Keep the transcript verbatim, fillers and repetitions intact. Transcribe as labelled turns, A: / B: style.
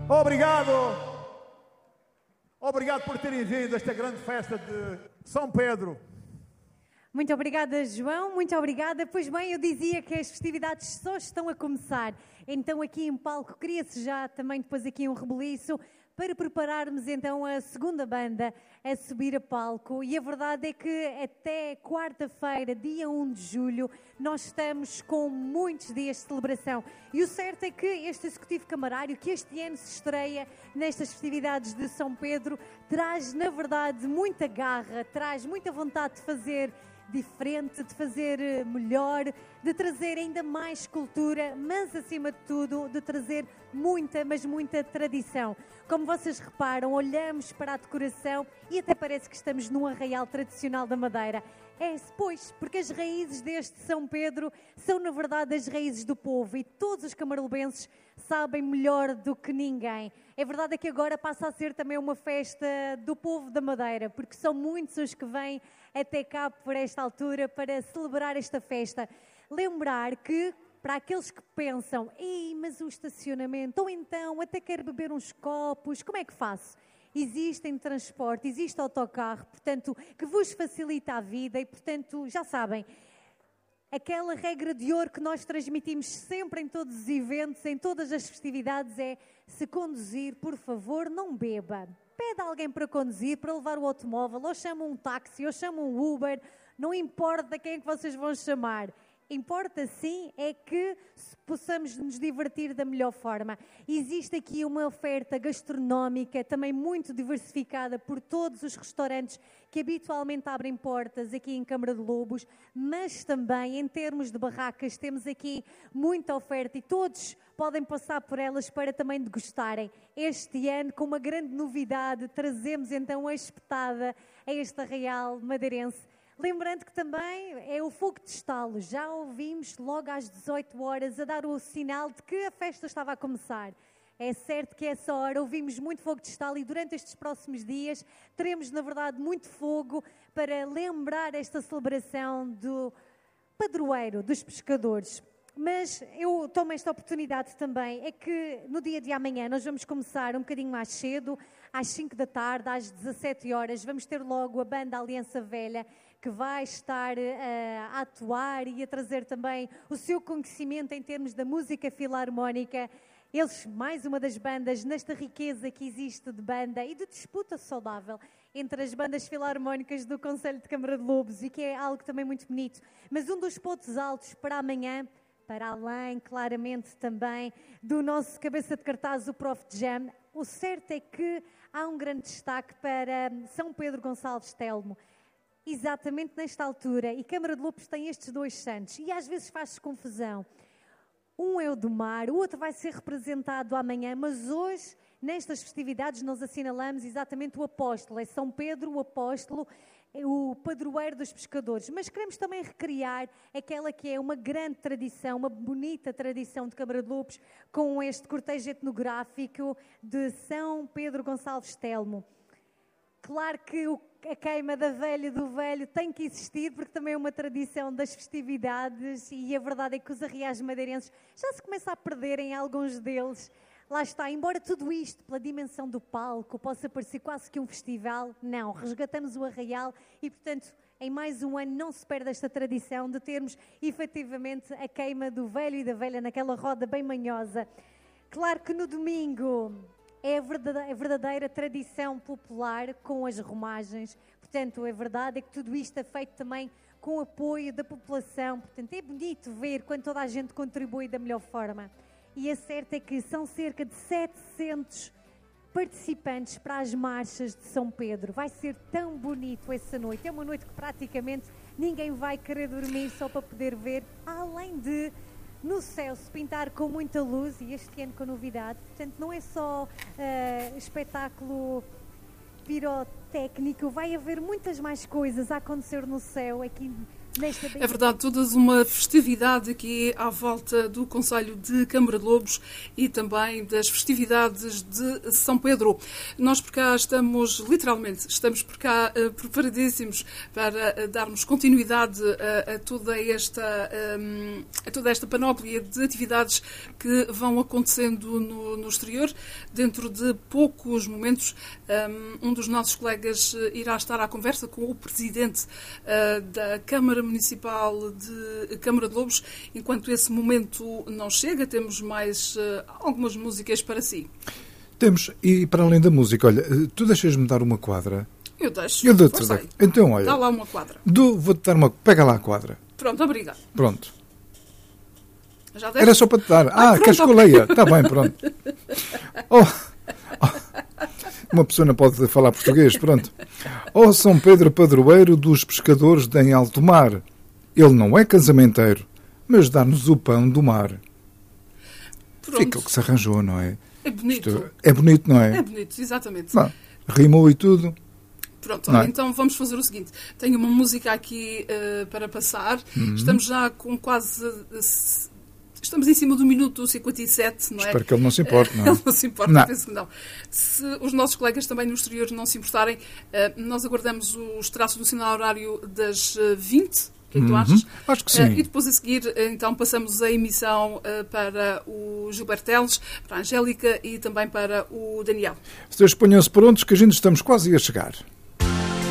A: Obrigado. Obrigado por terem vindo a esta grande festa de São Pedro.
B: Muito obrigada, João, muito obrigada. Pois bem, eu dizia que as festividades só estão a começar. Então aqui em palco cria-se já também depois aqui um rebuliço para prepararmos então a segunda banda a subir a palco. E a verdade é que até quarta-feira, dia um de julho, nós estamos com muitos dias de celebração. E o certo é que este Executivo Camarário, que este ano se estreia nestas festividades de São Pedro, traz na verdade muita garra, traz muita vontade de fazer diferente, de fazer melhor, de trazer ainda mais cultura, mas acima de tudo de trazer muita, mas muita tradição. Como vocês reparam, olhamos para a decoração e até parece que estamos num arraial tradicional da Madeira. É, pois, porque as raízes deste São Pedro são na verdade as raízes do povo e todos os camarlebenses sabem melhor do que ninguém. A verdade é que agora passa a ser também uma festa do povo da Madeira, porque são muitos os que vêm até cá por esta altura para celebrar esta festa. Lembrar que, para aqueles que pensam, ei, mas o estacionamento, ou então até quero beber uns copos, como é que faço? Existem transporte, existe autocarro, portanto, que vos facilita a vida e, portanto, já sabem, aquela regra de ouro que nós transmitimos sempre em todos os eventos, em todas as festividades é, se conduzir, por favor, não beba. Pede alguém para conduzir, para levar o automóvel, ou chamam um táxi, ou chamam um Uber, não importa quem é que vocês vão chamar. Importa sim é que possamos nos divertir da melhor forma. Existe aqui uma oferta gastronómica também muito diversificada por todos os restaurantes que habitualmente abrem portas aqui em Câmara de Lobos, mas também em termos de barracas temos aqui muita oferta e todos podem passar por elas para também degustarem. Este ano, com uma grande novidade, trazemos então a espetada a este arraial madeirense. Lembrando que também é o fogo de estalo. Já ouvimos logo às dezoito horas a dar o sinal de que a festa estava a começar. É certo que essa hora ouvimos muito fogo de estalo e durante estes próximos dias teremos, na verdade, muito fogo para lembrar esta celebração do padroeiro dos pescadores. Mas eu tomo esta oportunidade também, é que no dia de amanhã nós vamos começar um bocadinho mais cedo, às cinco da tarde, às dezassete horas, vamos ter logo a banda Aliança Velha, que vai estar uh, a atuar e a trazer também o seu conhecimento em termos da música filarmónica. Eles, mais uma das bandas, nesta riqueza que existe de banda e de disputa saudável entre as bandas filarmónicas do Conselho de Câmara de Lobos, e que é algo também muito bonito. Mas um dos pontos altos para amanhã, para além, claramente, também do nosso cabeça de cartaz, o Prof Jam, o certo é que há um grande destaque para São Pedro Gonçalves Telmo. Exatamente nesta altura, e Câmara de Lobos tem estes dois santos, e às vezes faz-se confusão. Um é o do mar, o outro vai ser representado amanhã, mas hoje, nestas festividades, nós assinalamos exatamente o apóstolo, é São Pedro o apóstolo, o padroeiro dos pescadores, mas queremos também recriar aquela que é uma grande tradição, uma bonita tradição de Câmara de Lobos, com este cortejo etnográfico de São Pedro Gonçalves Telmo. Claro que o, a queima da velha e do velho tem que existir, porque também é uma tradição das festividades, e a verdade é que os arraiais madeirenses já se começa a perder em alguns deles. Lá está, embora tudo isto, pela dimensão do palco, possa parecer quase que um festival, não, resgatamos o arraial e, portanto, em mais um ano não se perde esta tradição de termos, efetivamente, a queima do velho e da velha naquela roda bem manhosa. Claro que no domingo é a verdadeira, a verdadeira tradição popular com as romagens, portanto, é verdade é que tudo isto é feito também com o apoio da população, portanto, é bonito ver quando toda a gente contribui da melhor forma. E a certa é que são cerca de setecentos participantes para as marchas de São Pedro. Vai ser tão bonito essa noite. É uma noite que praticamente ninguém vai querer dormir só para poder ver, além de no céu se pintar com muita luz, e este ano com novidade. Portanto, não é só uh, espetáculo pirotécnico, vai haver muitas mais coisas a acontecer no céu aqui
C: É verdade, toda uma festividade aqui à volta do Conselho de Câmara de Lobos e também das festividades de São Pedro. Nós por cá estamos, literalmente, estamos por cá uh, preparadíssimos para uh, darmos continuidade a, a, toda esta, um, a toda esta panóplia de atividades que vão acontecendo no, no exterior. Dentro de poucos momentos, um, um dos nossos colegas uh, irá estar à conversa com o presidente uh, da Câmara Municipal de Câmara de Lobos. Enquanto esse momento não chega, temos mais uh, algumas músicas para si.
D: Temos, e para além da música, olha, tu deixas-me dar uma quadra?
C: Eu deixo.
D: Eu dou-te. Então, olha.
C: Dá lá uma quadra.
D: Do, vou-te dar uma. Pega lá a quadra.
C: Pronto, obrigado.
D: Pronto.
C: Já
D: Era só para te dar. Ah, ah queres que eu leia? Está bem, pronto. Oh, oh. Uma pessoa não pode falar português, pronto. Ó oh, São Pedro Padroeiro dos pescadores de em alto mar, ele não é casamenteiro, mas dá-nos o pão do mar.
C: Pronto.
D: Fica o que se arranjou, não é?
C: É bonito.
D: Isto é bonito, não é?
C: É bonito, exatamente.
D: Não, rimou e tudo.
C: Pronto, olha, é? Então vamos fazer o seguinte. Tenho uma música aqui uh, para passar. Uhum. Estamos já com quase... Uh, Estamos em cima do minuto cinquenta e sete, não é?
D: Espero que ele não se importe, não é?
C: Ele não se importa, não. Penso que não. Se os nossos colegas também no exterior não se importarem, nós aguardamos os traços do sinal horário das vinte. O que é que tu
D: uhum.
C: achas?
D: Acho que sim.
C: E depois a seguir, então, passamos a emissão para o Gilberto Teles, para a Angélica e também para o Daniel.
D: Vocês ponham-se prontos que a gente estamos quase a chegar.